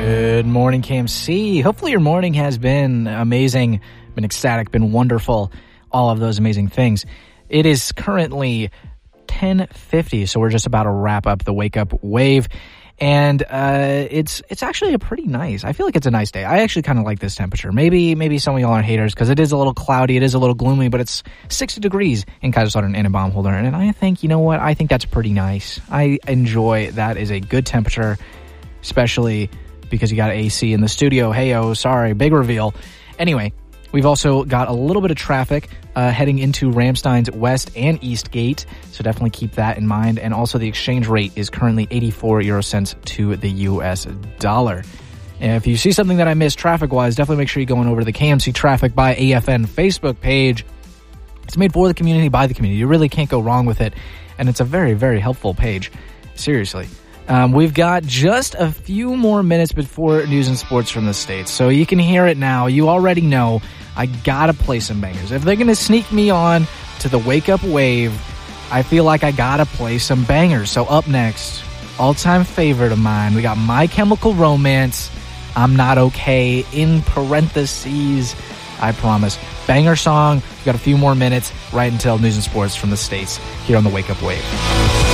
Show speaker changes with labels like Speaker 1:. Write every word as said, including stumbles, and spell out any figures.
Speaker 1: Good morning, K M C. Hopefully your morning has been amazing, been ecstatic, been wonderful, all of those amazing things. It is currently ten fifty, so we're just about to wrap up the Wake Up Wave. And uh, it's it's actually a pretty nice, I feel like it's a nice day. I actually kind of like this temperature. Maybe maybe some of y'all are haters because it is a little cloudy, it is a little gloomy, but it's sixty degrees in Kaiserslautern and in Baumholder. And I think, you know what, I think that's pretty nice. I enjoy that is a good temperature, especially because you got A C in the studio. Hey-oh, sorry, big reveal. Anyway, we've also got a little bit of traffic uh, heading into Ramstein's West and East Gate, so definitely keep that in mind. And also the exchange rate is currently eighty-four euro cents to the U S dollar. And if you see something that I missed traffic-wise, definitely make sure you go on over to the K M C Traffic by A F N Facebook page. It's made for the community, by the community. You really can't go wrong with it, and it's a very, very helpful page. Seriously. Um, we've got just a few more minutes before news and sports from the States, so you can hear it now. You already know I gotta play some bangers. If they're gonna sneak me on to the Wake Up Wave, I feel like I gotta play some bangers. So up next, all-time favorite of mine, we got My Chemical Romance, I'm Not Okay, in parentheses, I promise. Banger song. We've got a few more minutes right until news and sports from the States here on the Wake Up Wave.